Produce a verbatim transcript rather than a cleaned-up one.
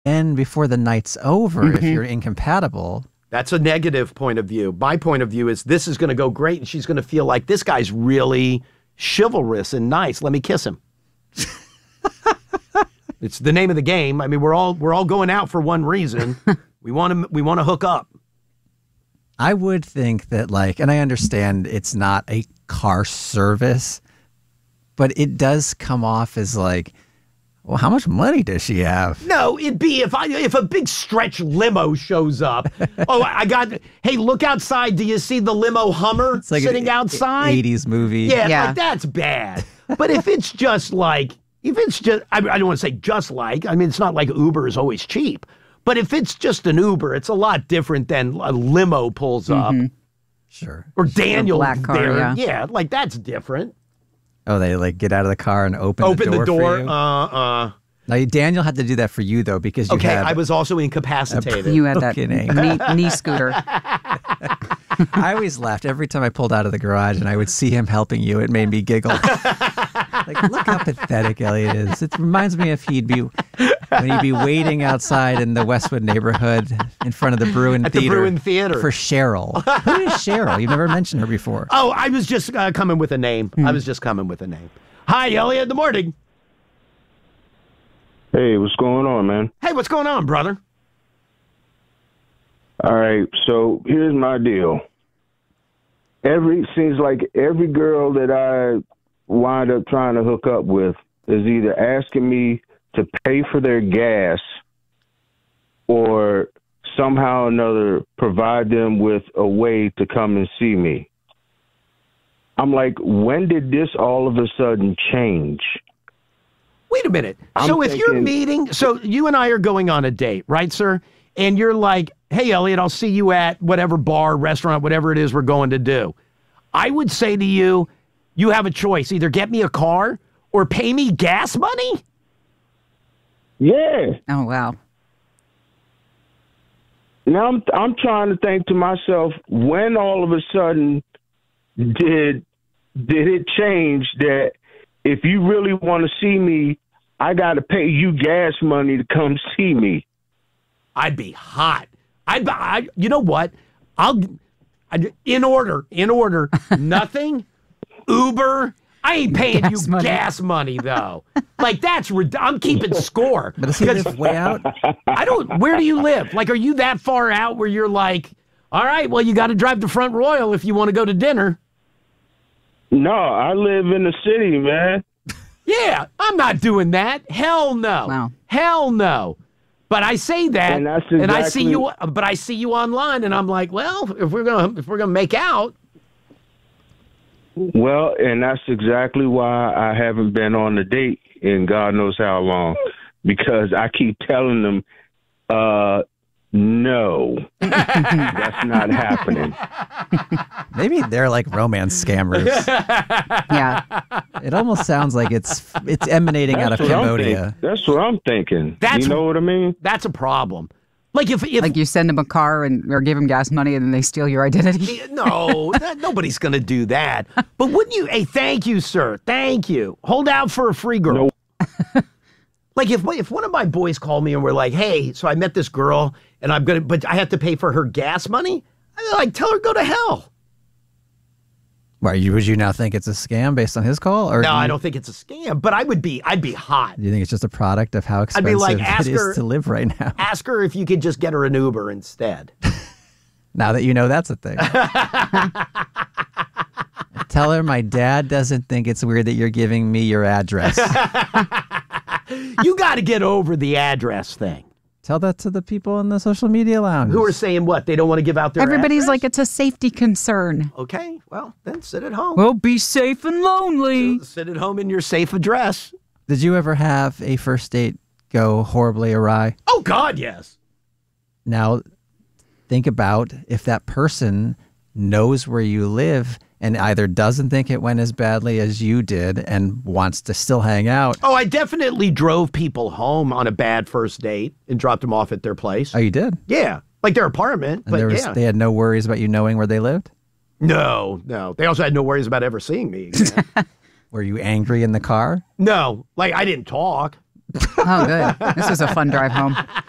end before the night's over mm-hmm. if you're incompatible. That's a negative point of view. My point of view is this is going to go great, and she's going to feel like this guy's really chivalrous and nice. Let me kiss him. It's the name of the game. I mean, we're all we're all going out for one reason. we want to we want to hook up. I would think that, like, and I understand it's not a car service, but it does come off as like, well, how much money does she have? No, it'd be if I if a big stretch limo shows up. Oh, I got, hey, look outside. Do you see the limo Hummer it's like sitting an outside? eighties movie. Yeah, yeah. Like, that's bad. But if it's just like, if it's just, I, I don't want to say just like, I mean, it's not like Uber is always cheap. But if it's just an Uber, it's a lot different than a limo pulls up. Mm-hmm. Sure. Or Daniel black car, there. yeah. yeah, like that's different. Oh, they like get out of the car and open, Open the door. the door. For you? Uh, uh. Now, Daniel had to do that for you, though, because you okay, had... I was also incapacitated. You had that knee, knee scooter. I always laughed every time I pulled out of the garage and I would see him helping you. It made me giggle. Like, look how pathetic Elliot is. It reminds me of he'd be when he'd be waiting outside in the Westwood neighborhood in front of the Bruin At Theater. the Bruin Theater. For Cheryl. Who is Cheryl? You've never mentioned her before. Oh, I was just uh, coming with a name. Hmm. I was just coming with a name. Hi, Elliot. In the morning. Hey, what's going on, man? Hey, what's going on, brother? All right, so here's my deal. Every seems like every girl that I wind up trying to hook up with is either asking me to pay for their gas or somehow or another provide them with a way to come and see me. I'm like, when did this all of a sudden change? Wait a minute. I'm so if thinking, you're meeting, so you and I are going on a date, right, sir? And you're like, hey, Elliot, I'll see you at whatever bar, restaurant, whatever it is we're going to do. I would say to you, you have a choice. Either get me a car or pay me gas money. Yeah. Oh, wow. Now I'm I'm trying to think to myself, when all of a sudden did did it change that if you really want to see me, I got to pay you gas money to come see me? I'd be hot. I'd, I, you know what? I'll, I'd, in order, in order, nothing, Uber. I ain't paying gas you money. gas money, though. Like, that's, I'm keeping score. But does he live way out? I don't, where do you live? Like, are you that far out where you're like, all right, well, you got to drive to Front Royal if you want to go to dinner? No, I live in the city, man. Yeah, I'm not doing that. Hell no. Wow. Hell no. But I say that, and, that's exactly, and I see you. But I see you online, and I'm like, well, if we're gonna if we're gonna make out. Well, and that's exactly why I haven't been on a date in God knows how long, because I keep telling them, uh, no, that's not happening. Maybe they're like romance scammers. Yeah. It almost sounds like it's it's emanating That's out of Cambodia. That's what I'm thinking. That's, you know what I mean? That's a problem. Like if, if Like you send them a car and or give them gas money and then they steal your identity. No, that, nobody's going to do that. But wouldn't you? Hey, thank you, sir. Thank you. Hold out for a free girl. No. Like if if one of my boys called me and were like, hey, so I met this girl and I'm gonna, but I have to pay for her gas money. I'd like, tell her go to hell. Why, you, would you now think it's a scam based on his call? Or No, do you, I don't think it's a scam, but I would be, I'd be hot. Do you think it's just a product of how I'd expensive be like, ask it is her, to live right now? Ask her if you could just get her an Uber instead. Now that you know that's a thing. Tell her my dad doesn't think it's weird that you're giving me your address. You got to get over the address thing. Tell that to the people in the social media lounge. Who are saying what? They don't want to give out their Everybody's address? like, it's a safety concern. Okay, well, then sit at home. Well, be safe and lonely. Sit at home in your safe address. Did you ever have a first date go horribly awry? Oh, God, yes. Now, think about if that person knows where you live and either doesn't think it went as badly as you did and wants to still hang out. Oh, I definitely drove people home on a bad first date and dropped them off at their place. Oh, you did? Yeah, like their apartment, And but there was, yeah. they had no worries about you knowing where they lived? No, no. They also had no worries about ever seeing me again. Were you angry in the car? No, like I didn't talk. Oh, good. This was a fun drive home.